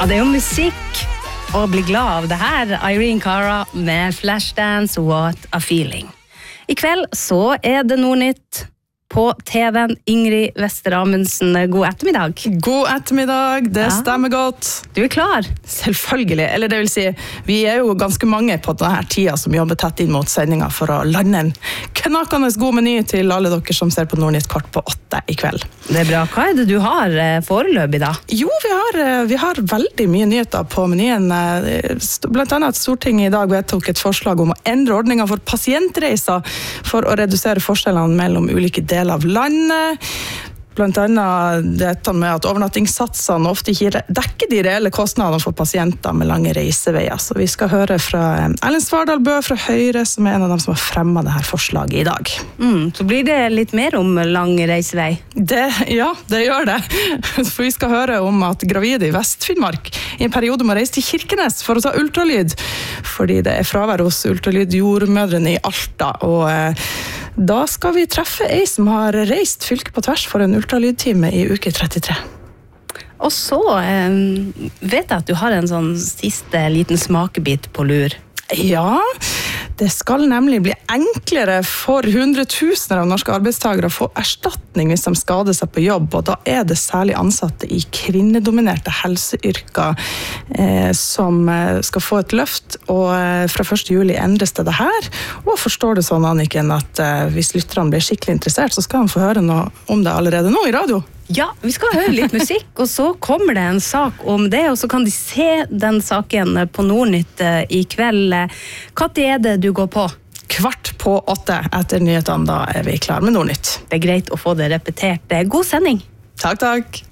Ja, det er jo musikk å bli glad av det her. Irene Cara med Flashdance, What a Feeling. I kveld så er det Nordnytt på TV-en. Ingrid Wester Amundsen, god ettermiddag. God ettermiddag, det stemmer godt. Du er klar? Selvfølgelig, eller det vil si, vi er jo ganske mange på denne tida som jobber tett inn mot sendinga for å lande en knakende god meny til alle dere som ser på Nordnytt kvart på 8 i kveld. Det er bra. Hva er det du har foreløpig da? Jo, vi har veldig mye nyheter på menyen. Blant annet at Stortinget i dag vedtok et forslag om å endre ordningen for pasientreiser for å redusere forskjellene mellom ulike deler av landet. Blant annet dette med at overnattingssatsene ofte ikke dekker de reelle kostnadene for pasienter med lange reiseveier. Så vi skal høre fra Erlend Svardal Bøe fra Høyre, som er en av dem som har fremmet dette forslaget i dag. Så blir det litt mer om lang reisevei? Ja, det gjør det. For vi skal høre om at gravide i Vest-Finnmark i en periode må reise til Kirkenes for å ta ultralyd, fordi det er fravær hos ultralydjordmødrene i Alta, og da skal vi treffe ei som har reist fylke på tvers for en ultralydtime i uke 33. Og så vet jeg at du har en sånn siste liten smakebit på lur. Ja, det skal nemlig bli enklere for hundretusener av norske arbeidstagere å få erstatning hvis de skader seg på jobb, og da er det særlig ansatte i kvinnedominerte helseyrker som skal få et løft, og fra 1. juli endres det her. Og forstår det sånn, Anniken, at hvis lytterne blir skikkelig interessert, så skal de få høre noe om det allerede nå i radio. Ja, vi skal høre litt musikk, og så kommer det en sak om det, og så kan de se den saken på Nordnytt i kveld. Hva er det du går på? Kvart på 8 etter nyhetene, da er vi klar med Nordnytt. Det er greit å få det repetert. God sending! Takk.